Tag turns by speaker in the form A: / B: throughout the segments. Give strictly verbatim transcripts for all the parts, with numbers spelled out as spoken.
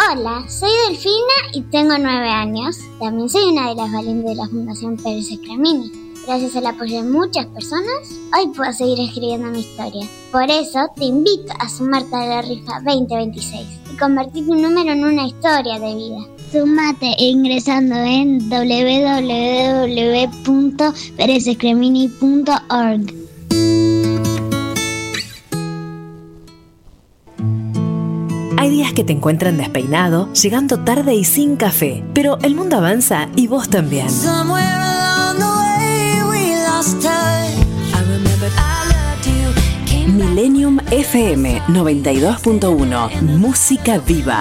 A: Hola, soy Delfina y tengo nueve años. También soy una de las valientes de la Fundación Pérez Scramini. Gracias al apoyo de muchas personas, hoy puedo seguir escribiendo mi historia. Por eso te invito a sumarte a la rifa veinte veintiséis y convertir tu número en una historia de vida. Sumate ingresando en doble u doble u doble u punto pérez scramini punto org.
B: Hay días que te encuentran despeinado, llegando tarde y sin café, pero el mundo avanza y vos también. Millennium F M noventa y dos punto uno, música viva.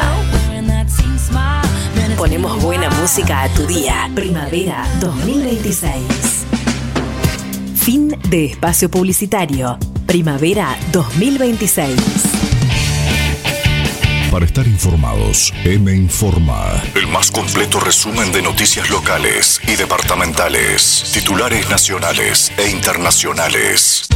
B: Ponemos buena música a tu día. Primavera dos mil veintiséis. Fin de espacio publicitario. Primavera dos mil veintiséis.
C: Para estar informados, M Informa. El más completo resumen de noticias locales y departamentales, titulares nacionales e internacionales.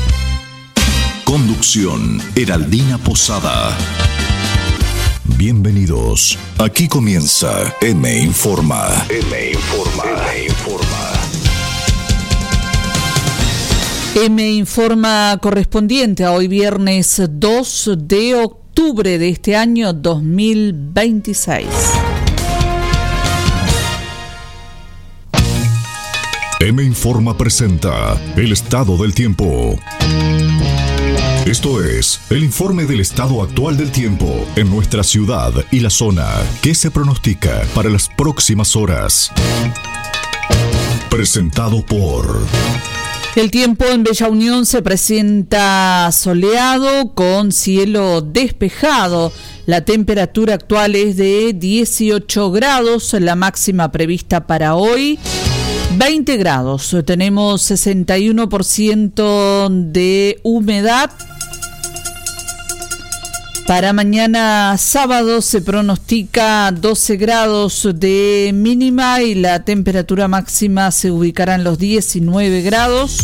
C: Conducción, Heraldina Posada. Bienvenidos. Aquí comienza M Informa. M Informa. M Informa.
D: M Informa correspondiente a hoy viernes dos de octubre de este año dos mil veintiséis.
C: M Informa presenta el estado del tiempo. Esto es el informe del estado actual del tiempo en nuestra ciudad y la zona. ¿Qué se pronostica para las próximas horas? Presentado por...
D: El tiempo en Bella Unión se presenta soleado con cielo despejado. La temperatura actual es de dieciocho grados, la máxima prevista para hoy veinte grados. Tenemos sesenta y uno por ciento de humedad. Para mañana sábado se pronostica doce grados de mínima y la temperatura máxima se ubicará en los diecinueve grados.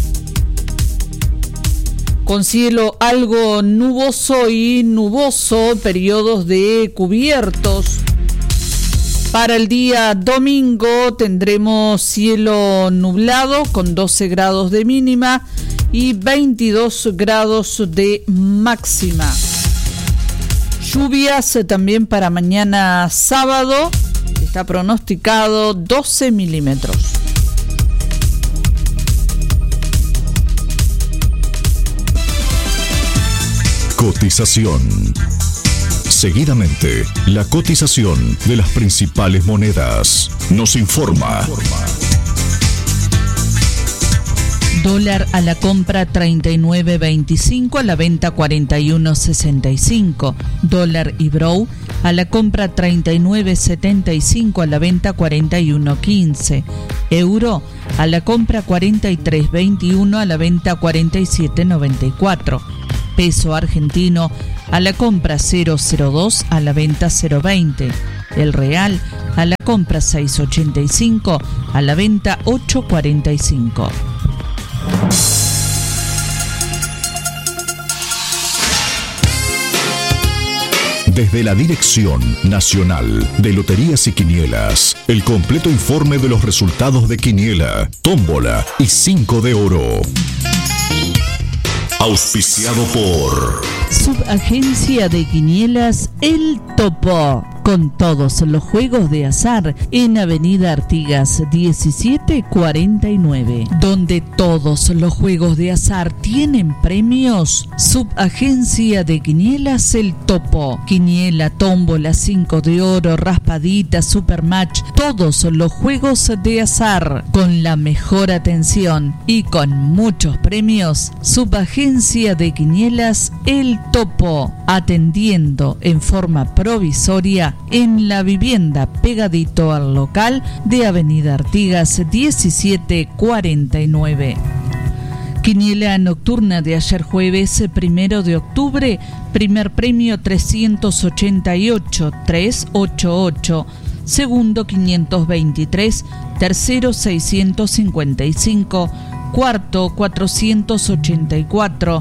D: Con cielo algo nuboso y nuboso, periodos de cubiertos. Para el día domingo tendremos cielo nublado con doce grados de mínima y veintidós grados de máxima. Lluvias también para mañana sábado, está pronosticado doce milímetros.
C: Cotización. Seguidamente, la cotización de las principales monedas. Nos informa.
D: Dólar a la compra treinta y nueve veinticinco, a la venta cuarenta y uno sesenta y cinco. Dólar Ibrow a la compra treinta y nueve setenta y cinco, a la venta cuarenta y uno quince. Euro a la compra cuarenta y tres veintiuno, a la venta cuarenta y siete noventa y cuatro. Peso argentino a la compra cero cero dos, a la venta cero veinte. El real a la compra seis ochenta y cinco, a la venta ocho cuarenta y cinco.
C: Desde la Dirección Nacional de Loterías y Quinielas, el completo informe de los resultados de Quiniela, Tómbola y Cinco de Oro. Auspiciado por...
D: Subagencia de Quinielas El Topo, con todos los juegos de azar en Avenida Artigas diecisiete cuarenta y nueve, donde todos los juegos de azar tienen premios. Subagencia de Quinielas El Topo, Quiniela, tómbola, cinco de oro, raspadita, supermatch, todos los juegos de azar con la mejor atención y con muchos premios. Subagencia de Quinielas El Topo, atendiendo en forma provisoria en la vivienda pegadito al local de Avenida Artigas diecisiete cuarenta y nueve. Quiniela nocturna de ayer jueves primero de octubre, primer premio trescientos ochenta y ocho, trescientos ochenta y ocho, segundo quinientos veintitrés, tercero seiscientos cincuenta y cinco, cuarto cuatrocientos ochenta y cuatro,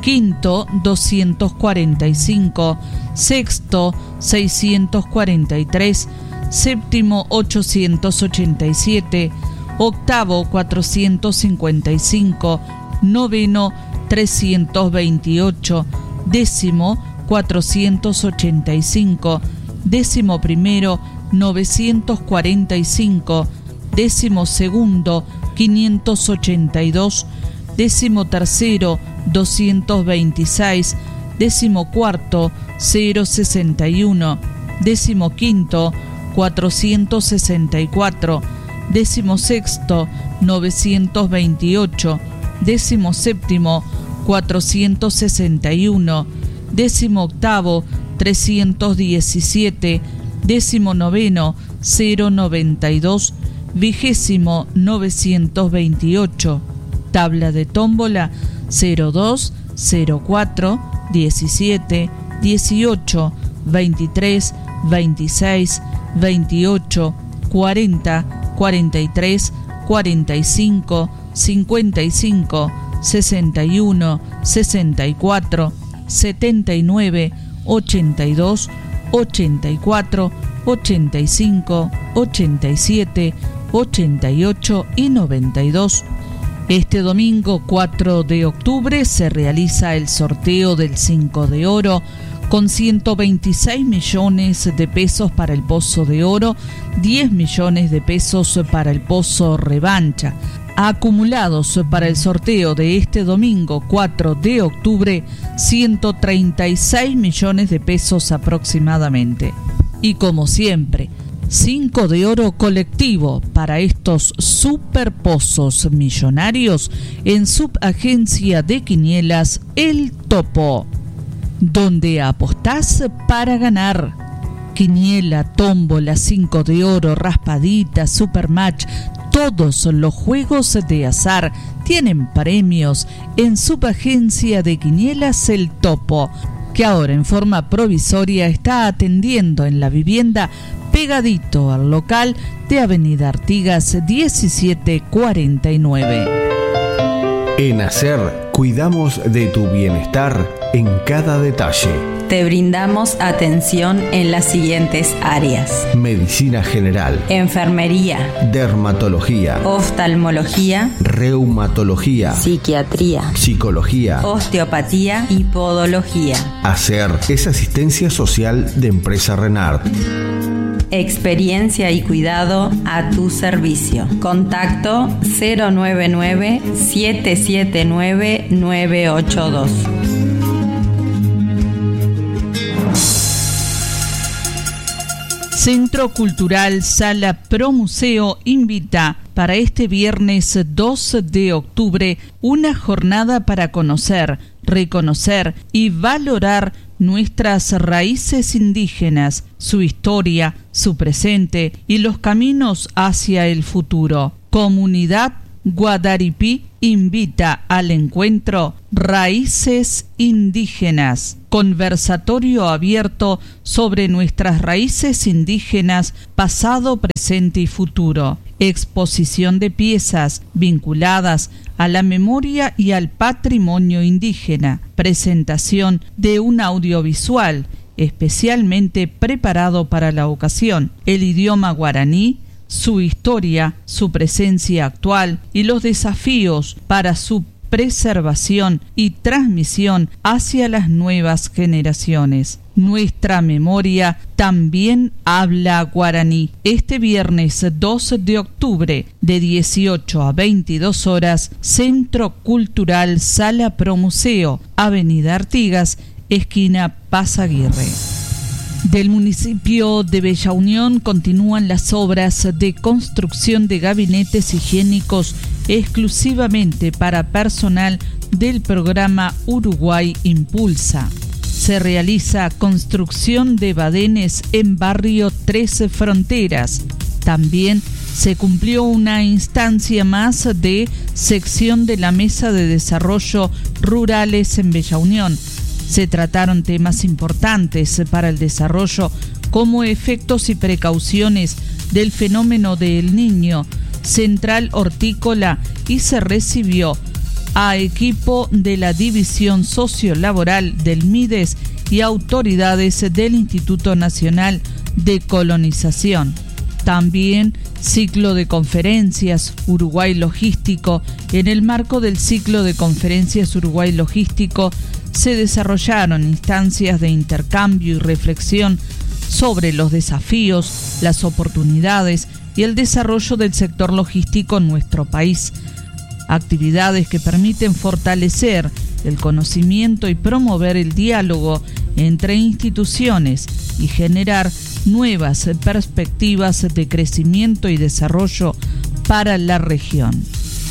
D: quinto doscientos cuarenta y cinco, sexto seiscientos cuarenta y tres, séptimo ochocientos ochenta y siete, octavo cuatrocientos cincuenta y cinco, noveno trescientos veintiocho, décimo cuatrocientos ochenta y cinco, décimo primero novecientos cuarenta y cinco, décimo segundo quinientos ochenta y dos, décimo tercero doscientos veintiséis, décimo cuarto cero sesenta y uno, décimo quinto cuatrocientos sesenta y cuatro, décimo sexto novecientos veintiocho, décimo séptimo cuatrocientos sesenta y uno, décimo octavo trescientos diecisiete, décimo noveno cero noventa y dos, vigésimo novecientos veintiocho. Tabla de tómbola cero dos, cero cuatro, diecisiete, dieciocho, veintitrés, veintiséis, veintiocho, cuarenta, cuarenta y tres, cuarenta y cinco, cincuenta y cinco, sesenta y uno, sesenta y cuatro, setenta y nueve, ochenta y dos, ochenta y cuatro, ochenta y cinco, ochenta y siete, ochenta y ocho y noventa y dos. Este domingo cuatro de octubre se realiza el sorteo del cinco de oro con ciento veintiséis millones de pesos para el Pozo de Oro, diez millones de pesos para el Pozo Revancha. Acumulados para el sorteo de este domingo cuatro de octubre, ciento treinta y seis millones de pesos aproximadamente. Y como siempre, cinco de oro colectivo para estos superpozos millonarios en Subagencia de Quinielas El Topo, donde apostás para ganar. Quiniela, tómbola, cinco de oro, raspadita, supermatch, todos los juegos de azar tienen premios en Subagencia de Quinielas El Topo, que ahora en forma provisoria está atendiendo en la vivienda pegadito al local de Avenida Artigas diecisiete cuarenta y nueve.
E: En Hacer, cuidamos de tu bienestar en cada detalle.
F: Te brindamos atención en las siguientes áreas:
E: medicina general,
F: enfermería,
E: dermatología,
F: oftalmología,
E: reumatología,
F: psiquiatría,
E: psicología,
F: osteopatía y podología.
E: Hacer es asistencia social de Empresa Renard.
F: Experiencia y cuidado a tu servicio. Contacto cero nueve nueve, siete siete nueve, nueve ocho dos.
D: Centro Cultural Sala Pro Museo invita para este viernes dos de octubre una jornada para conocer, reconocer y valorar nuestras raíces indígenas, su historia, su presente y los caminos hacia el futuro. Comunidad Guadaripí invita al encuentro Raíces Indígenas, conversatorio abierto sobre nuestras raíces indígenas, pasado, presente y futuro. Exposición de piezas vinculadas a la memoria y al patrimonio indígena. Presentación de un audiovisual especialmente preparado para la ocasión. El idioma guaraní, su historia, su presencia actual y los desafíos para su preservación y transmisión hacia las nuevas generaciones. Nuestra memoria también habla guaraní. Este viernes dos de octubre, de dieciocho a veintidós horas, Centro Cultural Sala Pro Museo, Avenida Artigas, esquina Pasaguirre. Del municipio de Bella Unión continúan las obras de construcción de gabinetes higiénicos exclusivamente para personal del programa Uruguay Impulsa. Se realiza construcción de badenes en barrio Tres Fronteras. También se cumplió una instancia más de sección de la Mesa de Desarrollo Rurales en Bella Unión. Se trataron temas importantes para el desarrollo como efectos y precauciones del fenómeno del Niño, central hortícola, y se recibió a equipo de la División Sociolaboral del MIDES y autoridades del Instituto Nacional de Colonización. También ciclo de conferencias Uruguay Logístico. En el marco del ciclo de conferencias Uruguay Logístico se desarrollaron instancias de intercambio y reflexión sobre los desafíos, las oportunidades y el desarrollo del sector logístico en nuestro país. Actividades que permiten fortalecer el conocimiento y promover el diálogo entre instituciones y generar nuevas perspectivas de crecimiento y desarrollo para la región.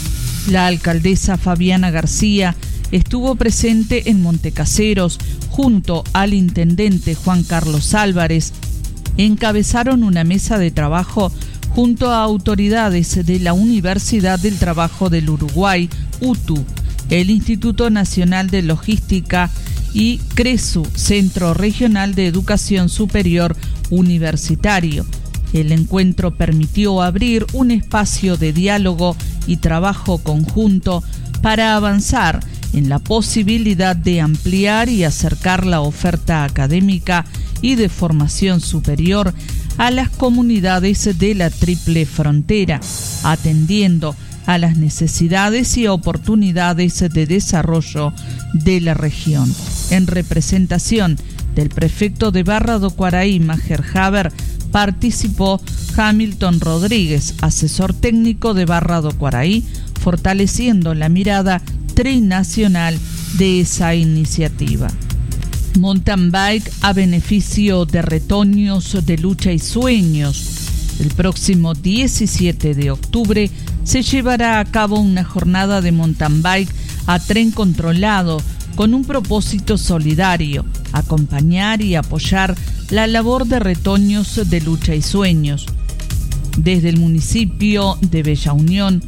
D: La alcaldesa Fabiana García estuvo presente en Montecaseros junto al intendente Juan Carlos Álvarez. Encabezaron una mesa de trabajo junto a autoridades de la Universidad del Trabajo del Uruguay, U T U, el Instituto Nacional de Logística y CRESU, Centro Regional de Educación Superior Universitario. El encuentro permitió abrir un espacio de diálogo y trabajo conjunto para avanzar en la posibilidad de ampliar y acercar la oferta académica y de formación superior a las comunidades de la Triple Frontera, atendiendo a las necesidades y oportunidades de desarrollo de la región. En representación del prefecto de Barra do Quaraí, Maher Haber, participó Hamilton Rodríguez, asesor técnico de Barra do Quaraí, fortaleciendo la mirada trinacional de esa iniciativa. Mountain Bike a beneficio de retoños de lucha y sueños. El próximo diecisiete de octubre se llevará a cabo una jornada de mountain bike a tren controlado con un propósito solidario: acompañar y apoyar la labor de retoños de lucha y sueños. Desde el municipio de Bella Unión,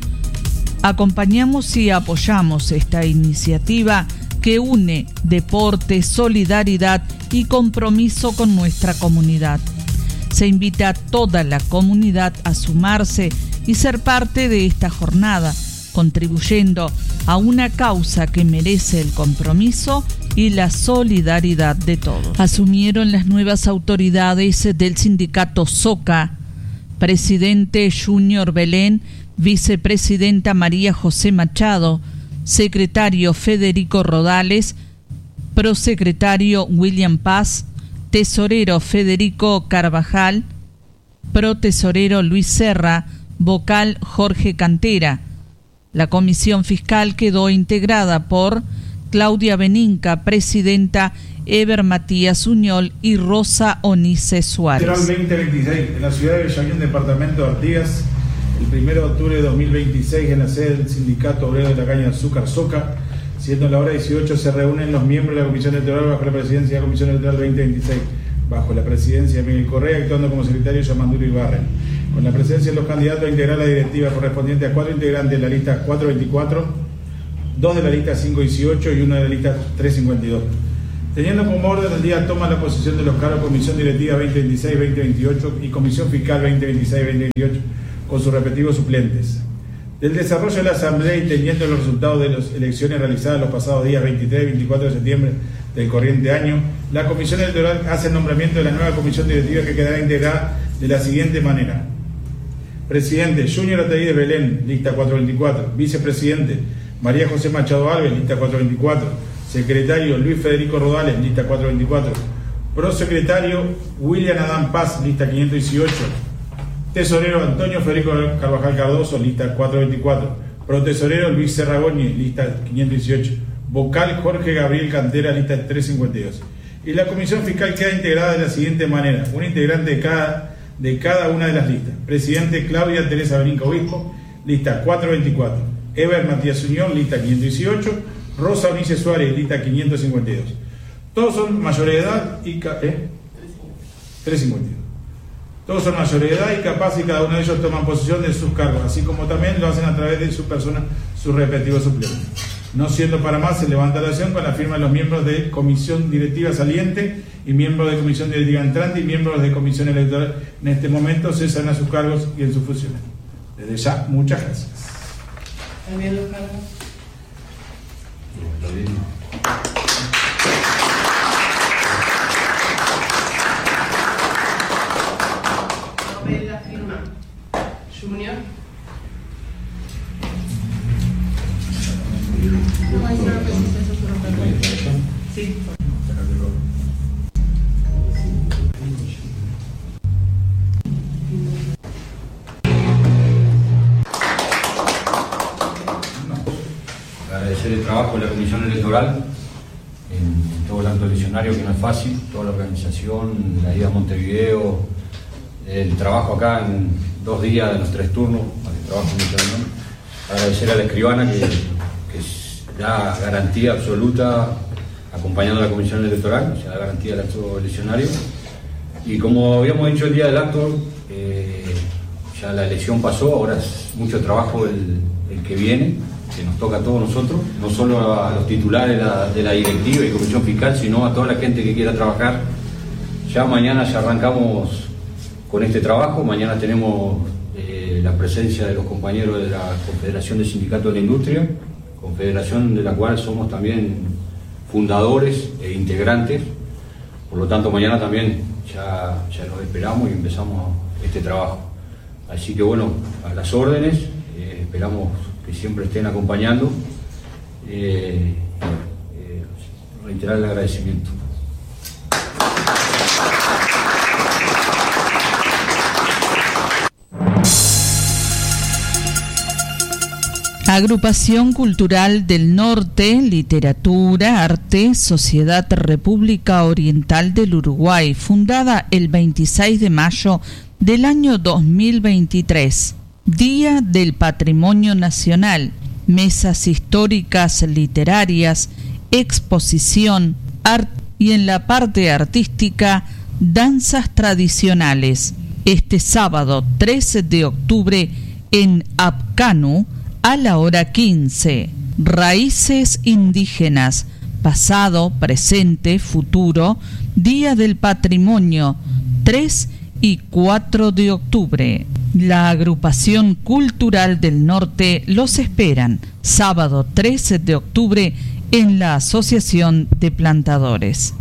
D: acompañamos y apoyamos esta iniciativa que une deporte, solidaridad y compromiso con nuestra comunidad. Se invita a toda la comunidad a sumarse y ser parte de esta jornada, contribuyendo a una causa que merece el compromiso y la solidaridad de todos. Asumieron las nuevas autoridades del sindicato SOCA, presidente Junior Belén, vicepresidenta María José Machado, secretario Federico Rodales, prosecretario William Paz, tesorero Federico Carvajal, protesorero Luis Serra, vocal Jorge Cantera. La comisión fiscal quedó integrada por Claudia Beninca, presidenta, Eber Matías Uñol y Rosa Onice Suárez.
G: veinte veintiséis, en la ciudad de Bella Unión, departamento de Artigas, el primero de octubre de dos mil veintiséis, en la sede del Sindicato Obrero de la Caña de Azúcar, SOCA, siendo la hora dieciocho, se reúnen los miembros de la Comisión Electoral bajo la presidencia de la Comisión Electoral veinte veintiséis, bajo la presidencia de Miguel Correa, actuando como secretario Yamanduro Ibarren. Con la presencia de los candidatos a integrar la directiva correspondiente a cuatro integrantes de la lista cuatrocientos veinticuatro, dos de la lista quinientos dieciocho y uno de la lista trescientos cincuenta y dos. Teniendo como orden del día toma la posición de los cargos Comisión Directiva veinte veintiséis veinte veintiocho y Comisión Fiscal veinte veintiséis veinte veintiocho con sus respectivos suplentes. Del desarrollo de la Asamblea y teniendo los resultados de las elecciones realizadas los pasados días veintitrés y veinticuatro de septiembre del corriente año, la Comisión Electoral hace el nombramiento de la nueva Comisión Directiva, que quedará integrada de la siguiente manera: Presidente Junior Ataíde Belén, lista cuatrocientos veinticuatro. Vicepresidente María José Machado Alves, lista cuatrocientos veinticuatro. Secretario Luis Federico Rodales, lista cuatrocientos veinticuatro. Prosecretario William Adán Paz, lista quinientos dieciocho. Tesorero Antonio Federico Carvajal Cardoso, lista cuatrocientos veinticuatro. Protesorero Luis Serragoni, lista quinientos dieciocho. Vocal Jorge Gabriel Cantera, lista trescientos cincuenta y dos. Y la Comisión Fiscal queda integrada de la siguiente manera: un integrante de cada, de cada una de las listas. Presidente Claudia Teresa Beninca Obispo, lista cuatrocientos veinticuatro. Eber Matías Uñón, lista quinientos dieciocho. Rosa Onice Suárez, lista quinientos cincuenta y dos. Todos son mayores de edad y... ¿eh? trescientos cincuenta y dos. Todos son mayores de edad y capaces, y cada uno de ellos toman posesión de sus cargos, así como también lo hacen a través de sus personas, sus respectivos suplentes. No siendo para más, se levanta la acción con la firma de los miembros de Comisión Directiva Saliente y miembros de Comisión Directiva Entrante y miembros de Comisión Electoral. En este momento cesan a sus cargos y en sus funciones. Desde ya, muchas gracias.
H: ¿También los cargos? Novela firma. Junior. Sí.
I: Agradecer el trabajo de la Comisión Electoral en todo el acto eleccionario, que no es fácil, toda la organización, la ida a Montevideo, el trabajo acá en dos días de los tres turnos, el trabajo mucho también. Agradecer a la escribana que, que da garantía absoluta acompañando a la Comisión Electoral, o sea, da garantía del acto eleccionario. Y como habíamos dicho el día del acto, eh, ya la elección pasó, ahora es mucho trabajo el, el que viene, que nos toca a todos nosotros, no solo a los titulares de la, de la directiva y comisión fiscal, sino a toda la gente que quiera trabajar. Ya mañana ya arrancamos con este trabajo, mañana tenemos eh, la presencia de los compañeros de la Confederación de Sindicatos de la Industria, confederación de la cual somos también fundadores e integrantes, por lo tanto mañana también ya, ya los esperamos y empezamos este trabajo. Así que bueno, a las órdenes, eh, esperamos que siempre estén acompañando, eh, eh, reiterar el agradecimiento.
D: Agrupación Cultural del Norte, Literatura, Arte, Sociedad República Oriental del Uruguay, fundada el veintiséis de mayo del año dos mil veintitrés. Día del Patrimonio Nacional, mesas históricas literarias, exposición, arte y en la parte artística, danzas tradicionales. Este sábado trece de octubre en Apcanu, a la hora quince. Raíces indígenas, pasado, presente, futuro, Día del Patrimonio, tres y cuatro de octubre. La Agrupación Cultural del Norte los esperan, sábado trece de octubre, en la Asociación de Plantadores.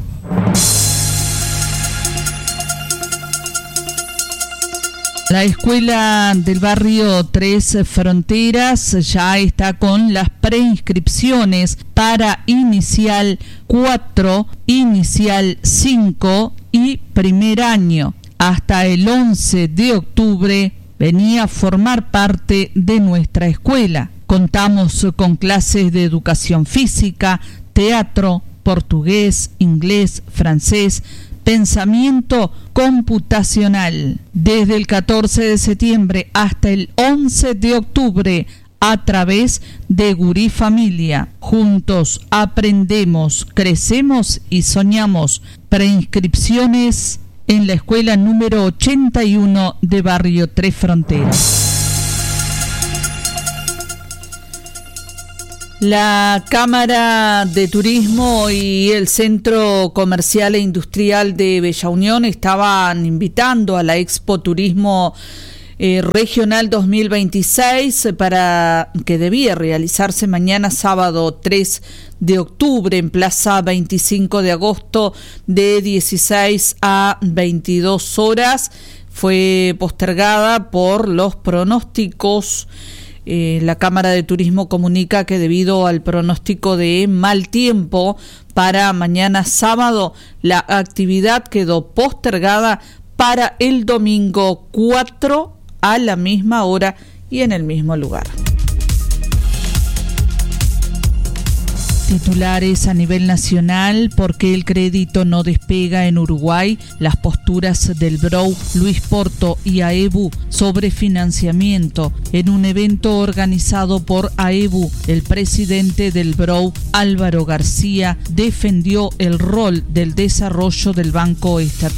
D: La escuela del barrio Tres Fronteras ya está con las preinscripciones para inicial cuatro, inicial cinco y primer año. Hasta el once de octubre venía a formar parte de nuestra escuela. Contamos con clases de educación física, teatro, portugués, inglés, francés, pensamiento computacional. Desde el catorce de septiembre hasta el once de octubre a través de Gurí Familia. Juntos aprendemos, crecemos y soñamos. Preinscripciones en la escuela número ochenta y uno de Barrio Tres Fronteras. La Cámara de Turismo y el Centro Comercial e Industrial de Bella Unión estaban invitando a la Expo Turismo eh, Regional dos mil veintiséis para que debía realizarse mañana sábado tres de octubre en Plaza veinticinco de agosto de dieciséis a veintidós horas. Fue postergada por los pronósticos. Eh, la Cámara de Turismo comunica que debido al pronóstico de mal tiempo para mañana sábado, la actividad quedó postergada para el domingo cuatro a la misma hora y en el mismo lugar. Titulares a nivel nacional: ¿por qué el crédito no despega en Uruguay? Las posturas del B R O U, Luis Porto y AEBU sobre financiamiento. En un evento organizado por AEBU, el presidente del B R O U, Álvaro García, defendió el rol del desarrollo del Banco Estatal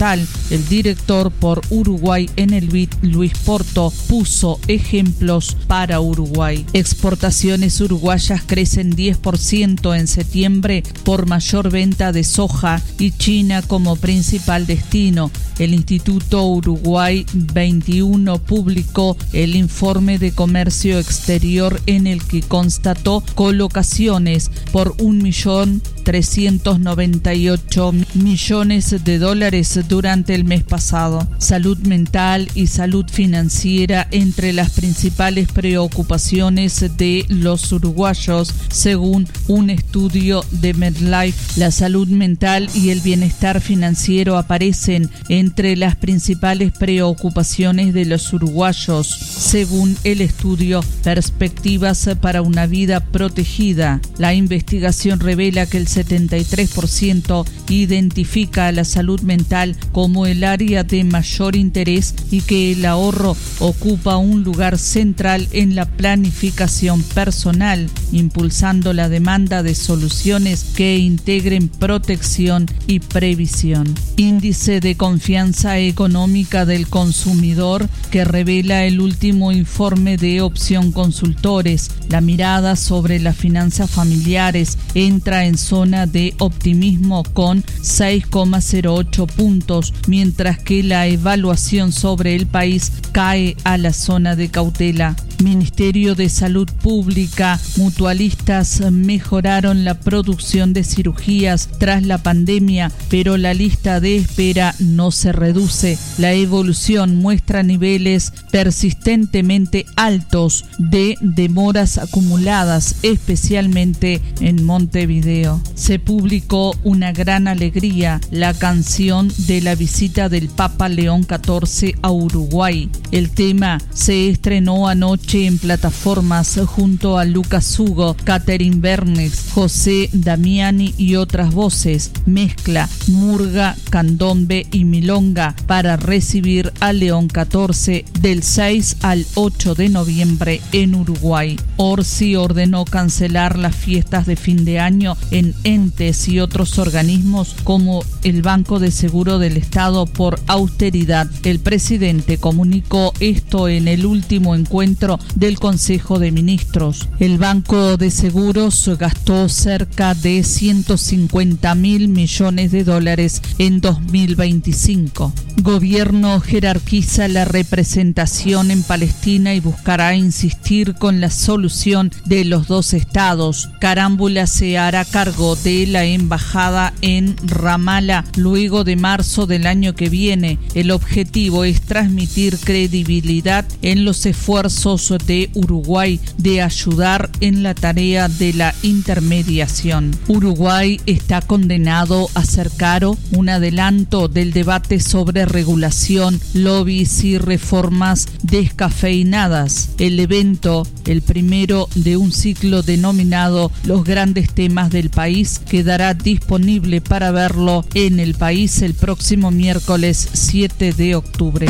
D: El director por Uruguay en el B I D, Luis Porto, puso ejemplos para Uruguay. Exportaciones uruguayas crecen diez por ciento en septiembre por mayor venta de soja y China como principal destino. El Instituto Uruguay veintiuno publicó el informe de comercio exterior en el que constató colocaciones por un millón trescientos noventa y ocho millones de dólares durante el mes pasado. Salud mental y salud financiera entre las principales preocupaciones de los uruguayos, según un estudio de MedLife. La salud mental y el bienestar financiero aparecen entre las principales preocupaciones de los uruguayos, según el estudio Perspectivas para una vida protegida. La investigación revela que el setenta y tres por ciento identifica a la salud mental como el área de mayor interés y que el ahorro ocupa un lugar central en la planificación personal, impulsando la demanda de soluciones que integren protección y previsión. Índice de confianza económica del consumidor que revela el último informe de Opción Consultores. La mirada sobre las finanzas familiares entra en zona de optimismo con seis coma cero ocho puntos, mientras que la evaluación sobre el país cae a la zona de cautela. Ministerio de Salud Pública, mutualistas mejoraron la producción de cirugías tras la pandemia, pero la lista de espera no se reduce. La evolución muestra niveles persistentemente altos de demoras acumuladas, especialmente en Montevideo. Se publicó Una gran alegría, la canción de la visita del Papa León catorce a Uruguay. El tema se estrenó anoche en plataformas junto a Lucas Hugo, Catherine Bernes, José Damiani y otras voces. Mezcla murga, candombe y milonga para recibir a León catorce del seis al ocho de noviembre en Uruguay. Orsi ordenó cancelar las fiestas de fin de año en entes y otros organismos como el Banco de Seguro del Estado por austeridad. El presidente comunicó esto en el último encuentro del Consejo de Ministros. El Banco de Seguros gastó cerca de ciento cincuenta mil millones de dólares en dos mil veinticinco. Gobierno jerarquiza la representación en Palestina y buscará insistir con la solución de los dos estados. Carámbula se hará cargo de la embajada en Ramallah luego de marzo del año que viene. El objetivo es transmitir credibilidad en los esfuerzos de Uruguay de ayudar en la tarea de la intermediación. Uruguay está condenado a ser caro, un adelanto del debate sobre regulación, lobbies y reformas descafeinadas. El evento, el primero de un ciclo denominado Los grandes temas del país, quedará disponible para verlo en El País el próximo miércoles siete de octubre.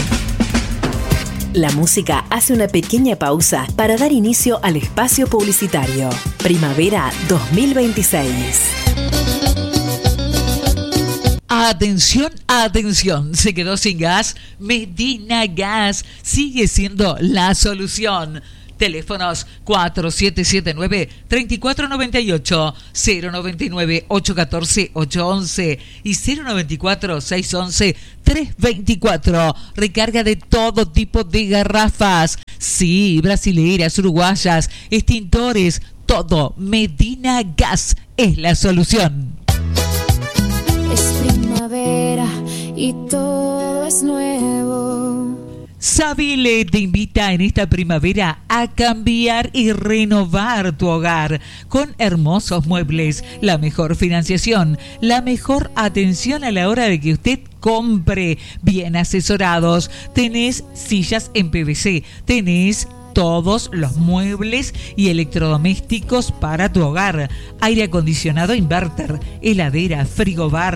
B: La música hace una pequeña pausa para dar inicio al espacio publicitario. Primavera dos mil veintiséis.
D: Atención, atención, ¿se quedó sin gas? Medina Gas sigue siendo la solución. Teléfonos cuatro siete siete nueve, tres cuatro nueve ocho, cero nueve nueve, ocho uno cuatro, ocho uno uno y cero nueve cuatro, seis uno uno, tres dos cuatro. Recarga de todo tipo de garrafas. Sí, brasileiras, uruguayas, extintores, todo. Medina Gas es la solución.
J: Es primavera y todo es nuevo.
D: Sabile te invita en esta primavera a cambiar y renovar tu hogar con hermosos muebles, la mejor financiación, la mejor atención a la hora de que usted compre, bien asesorados. Tenés sillas en P V C, tenés todos los muebles y electrodomésticos para tu hogar, aire acondicionado inverter, heladera, frigobar,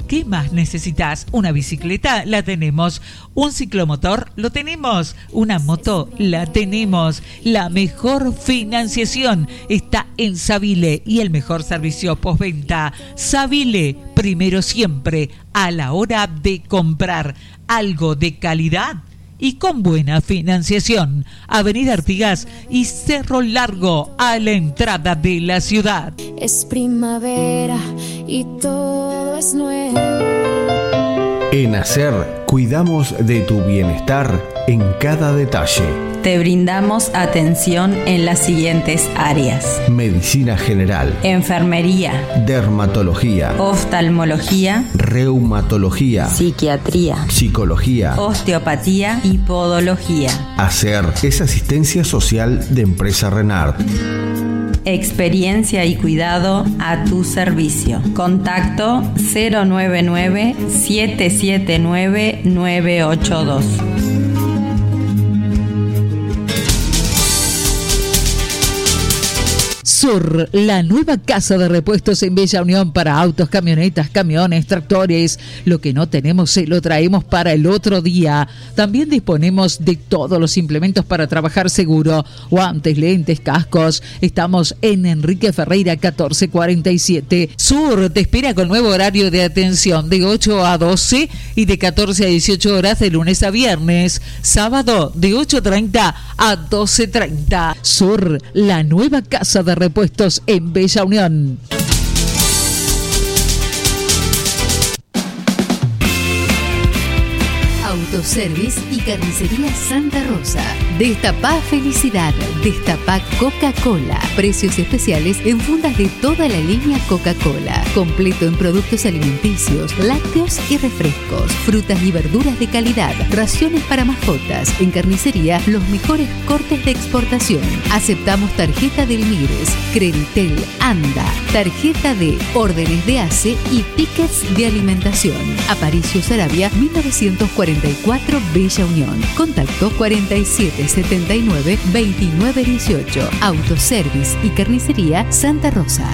D: ¿Qué más necesitas? ¿Una bicicleta? La tenemos. ¿Un ciclomotor? Lo tenemos. ¿Una moto? La tenemos. La mejor financiación está en Savile y el mejor servicio postventa. Savile, primero siempre a la hora de comprar algo de calidad y con buena financiación. Avenida Artigas y Cerro Largo, a la entrada de la ciudad.
J: Es primavera y todo es nuevo.
E: En Hacer, cuidamos de tu bienestar en cada detalle.
F: Te brindamos atención en las siguientes áreas:
E: medicina general,
F: enfermería,
E: dermatología,
F: oftalmología,
E: reumatología,
F: psiquiatría,
E: psicología,
F: osteopatía y podología.
E: Hacer es asistencia social de Empresa Renard.
F: Experiencia y cuidado a tu servicio. Contacto cero nueve nueve, siete siete nueve, nueve ocho dos.
D: Sur, la nueva casa de repuestos en Bella Unión para autos, camionetas, camiones, tractores. Lo que no tenemos se lo traemos para el otro día. También disponemos de todos los implementos para trabajar seguro: guantes, lentes, cascos. Estamos en Enrique Ferreira catorce cuarenta y siete. Sur te espera con nuevo horario de atención de ocho a doce y de catorce a dieciocho horas de lunes a viernes. Sábado de ocho treinta a doce treinta. Sur, la nueva casa de repuestos puestos en Bella Unión.
K: Autoservice y Carnicería Santa Rosa. Destapá felicidad. Destapá Coca-Cola. Precios especiales en fundas de toda la línea Coca-Cola. Completo en productos alimenticios, lácteos y refrescos. Frutas y verduras de calidad. Raciones para mascotas. En Carnicería, los mejores cortes de exportación. Aceptamos tarjeta del Mires, Creditel, ANDA, tarjeta de órdenes de A C E y tickets de alimentación. Aparicio Sarabia, mil novecientos cuarenta y cuatro, Bella Unión. Contacto cuarenta y siete setenta y nueve, veintinueve dieciocho. Autoservice y Carnicería Santa Rosa.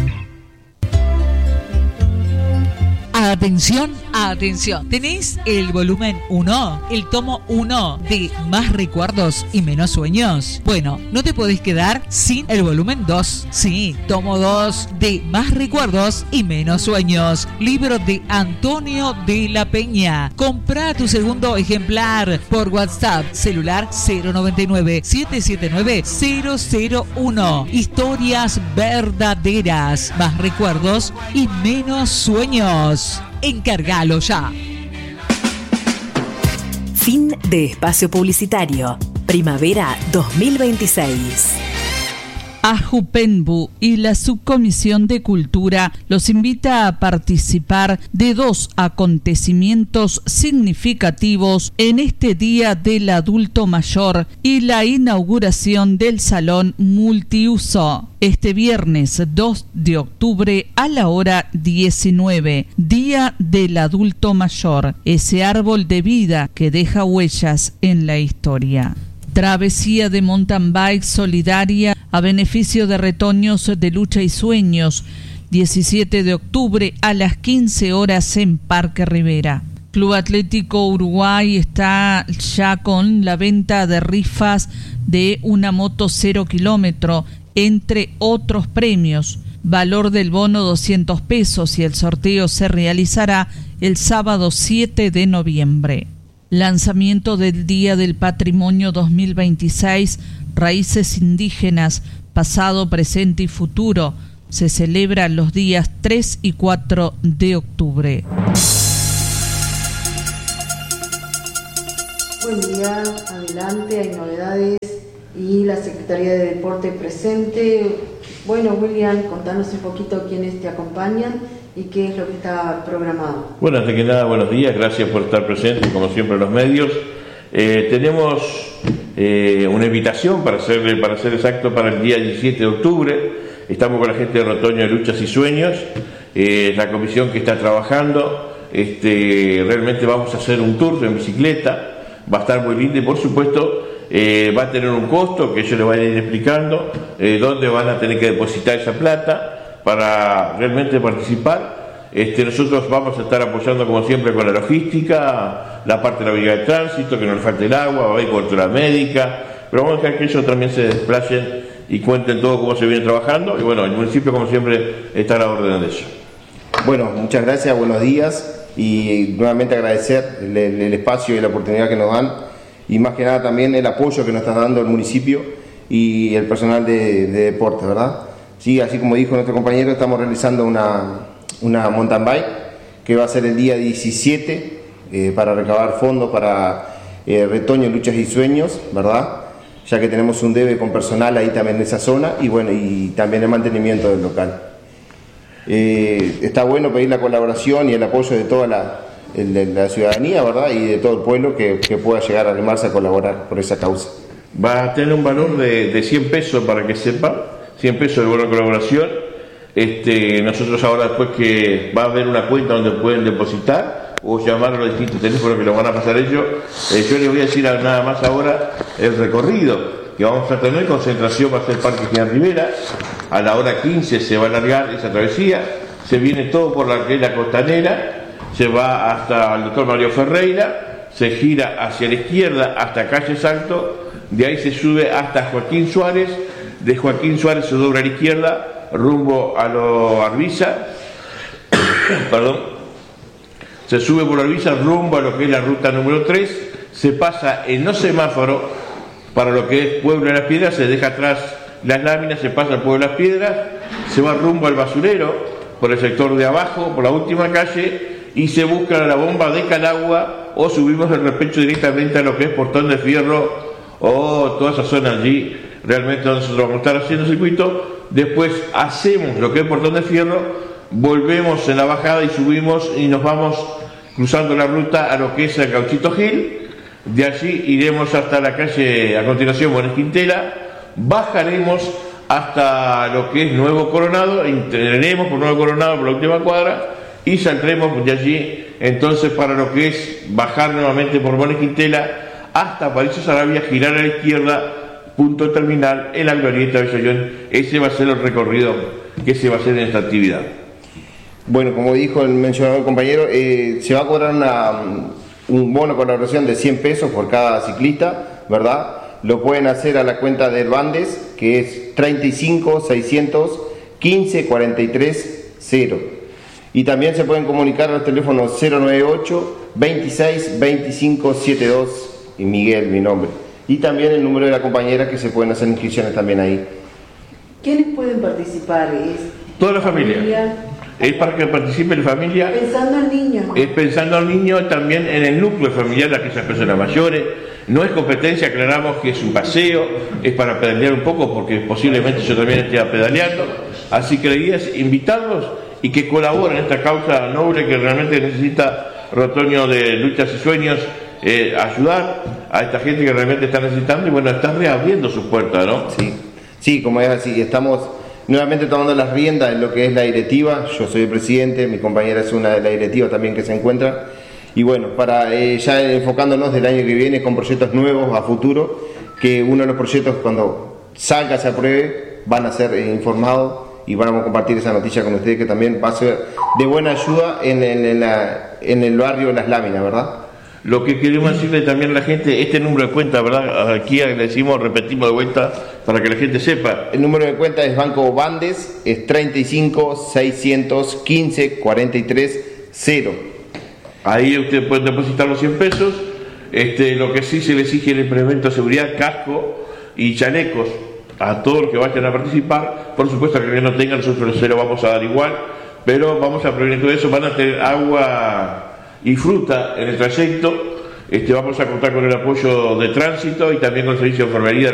D: Atención, atención. ¿Tenés el volumen uno? El tomo uno de Más Recuerdos y Menos Sueños. Bueno, no te podés quedar sin el volumen dos. Sí, tomo dos de Más Recuerdos y Menos Sueños. Libro de Antonio de la Peña. Comprá tu segundo ejemplar por WhatsApp. Celular cero noventa y nueve, siete siete nueve, cero cero uno. Historias verdaderas. Más recuerdos y menos sueños. Encárgalo ya.
B: Fin de espacio publicitario. Primavera dos mil veintiséis.
D: AJUPENBU y la Subcomisión de Cultura los invita a participar de dos acontecimientos significativos en este Día del Adulto Mayor y la inauguración del Salón Multiuso. Este viernes dos de octubre a la hora diecinueve, Día del Adulto Mayor, ese árbol de vida que deja huellas en la historia. Travesía de mountain bike solidaria a beneficio de Retoños de Lucha y Sueños, diecisiete de octubre a las quince horas en Parque Rivera. Club Atlético Uruguay está ya con la venta de rifas de una moto cero kilómetro, entre otros premios. Valor del bono doscientos pesos y el sorteo se realizará el sábado siete de noviembre. Lanzamiento del Día del Patrimonio dos mil veintiséis, Raíces Indígenas, Pasado, Presente y Futuro. Se celebra los días tres y cuatro de octubre.
L: Buen día, adelante, hay novedades y la Secretaría de Deporte presente. Bueno, William, contanos un poquito quiénes te acompañan y qué es lo que está programado.
M: Bueno, antes que nada, buenos días, gracias por estar presentes, como siempre, en los medios. Eh, tenemos eh, una invitación, para ser, para ser exacto, para el día diecisiete de octubre. Estamos con la gente de Retoño de Luchas y Sueños, eh, la comisión que está trabajando. Este, realmente vamos a hacer un tour en bicicleta, va a estar muy lindo y, por supuesto, eh, va a tener un costo que ellos les van a ir explicando, eh, dónde van a tener que depositar esa plata para realmente participar. Este, nosotros vamos a estar apoyando como siempre con la logística, la parte de la brigada de tránsito, que no les falte el agua, va a haber cobertura médica, pero vamos a dejar que ellos también se desplacen y cuenten todo cómo se viene trabajando, y bueno, el municipio como siempre está a la orden de eso.
N: Bueno, muchas gracias, buenos días, y nuevamente agradecer el, el, el espacio y la oportunidad que nos dan, y más que nada también el apoyo que nos está dando el municipio y el personal de, de deporte, ¿verdad? Sí, así como dijo nuestro compañero, estamos realizando una, una mountain bike que va a ser el día diecisiete eh, para recabar fondos para eh, Retoño, Luchas y Sueños, ¿verdad? Ya que tenemos un debe con personal ahí también en esa zona y bueno, y también el mantenimiento del local. Eh, está bueno pedir la colaboración y el apoyo de toda la, el, de la ciudadanía, ¿verdad? Y de todo el pueblo que, que pueda llegar a animarse a colaborar por esa causa.
M: Va a tener un valor de, de cien pesos para que sepan, cien pesos de bono de colaboración. Este, nosotros ahora después que va a haber una cuenta donde pueden depositar o llamar a los distintos teléfonos que lo van a pasar ellos, eh, yo les voy a decir nada más ahora el recorrido que vamos a tener. Concentración va a ser Parque General Rivera, a la hora quince se va a alargar esa travesía, se viene todo por la que es la costanera, se va hasta el doctor Mario Ferreira, se gira hacia la izquierda hasta Calle Salto, de ahí se sube hasta Joaquín Suárez, de Joaquín Suárez se dobla a la izquierda rumbo a lo Arbiza, perdón, se sube por Arbiza rumbo a lo que es la ruta número tres, se pasa en los semáforos para lo que es Pueblo de las Piedras, se deja atrás las láminas, se pasa al Pueblo de las Piedras, se va rumbo al basurero por el sector de abajo, por la última calle, y se busca la bomba de Calagua o subimos el repecho directamente a lo que es Portón de Fierro o toda esa zona allí, realmente donde nosotros vamos a estar haciendo circuito. Después hacemos lo que es Portón de Fierro, volvemos en la bajada y subimos y nos vamos cruzando la ruta a lo que es el Gauchito Gil. De allí iremos hasta la calle, a continuación, Bones Quintela, bajaremos hasta lo que es Nuevo Coronado, entraremos por Nuevo Coronado por la última cuadra y saldremos de allí entonces para lo que es bajar nuevamente por Bones Quintela hasta Paricio Sarabia, girar a la izquierda, punto terminal en la glorieta de Bellón. Ese va a ser el recorrido que se va a hacer en esta actividad.
N: Bueno, como dijo el mencionado compañero, eh, se va a cobrar una, un bono de colaboración de cien pesos por cada ciclista, ¿verdad? Lo pueden hacer a la cuenta del Bandes, que es treinta y cinco, seiscientos, quince, cuarenta y tres, cero. Y también se pueden comunicar al teléfono cero nueve ocho, veintiséis, veinticinco, setenta y dos, y Miguel, mi nombre. Y también el número de la compañera, que se pueden hacer inscripciones también ahí.
L: ¿Quiénes pueden participar? ¿Es
M: toda la familia? familia? Es para que participe la familia.
L: Pensando en niños.
M: Es pensando al niño también en el núcleo familiar de aquellas personas mayores. No es competencia, aclaramos que es un paseo, es para pedalear un poco porque posiblemente yo también esté pedaleando. Así que la idea es invitarlos y que colaboren en esta causa noble que realmente necesita Retoño de Luchas y Sueños, eh, ayudar a esta gente que realmente está necesitando y bueno, está reabriendo sus puertas, ¿no?
N: Sí, sí, como es así, estamos nuevamente tomando las riendas en lo que es la directiva. Yo soy el presidente, mi compañera es una de la directiva también que se encuentra. Y bueno, para eh, ya enfocándonos del año que viene con proyectos nuevos a futuro, que uno de los proyectos cuando salga, se apruebe, van a ser eh, informados y vamos a compartir esa noticia con ustedes, que también va a ser de buena ayuda en, en, en, la, en el barrio de Las Láminas, ¿verdad?
M: Lo que queremos decirle también a la gente, este número de cuenta, ¿verdad? Aquí agradecimos, repetimos de vuelta para que la gente sepa.
N: El número de cuenta es Banco Bandes, es treinta y cinco, seiscientos, quince, cuarenta y tres, cero.
M: Ahí usted puede depositar los cien pesos. Este, lo que sí se le exige es el implemento de seguridad, casco y chalecos a todos los que vayan a participar. Por supuesto que no tengan, nosotros se lo vamos a dar igual, pero vamos a prevenir todo eso. Van a tener agua y fruta en el trayecto. Este, vamos a contar con el apoyo de tránsito y también con el servicio de enfermería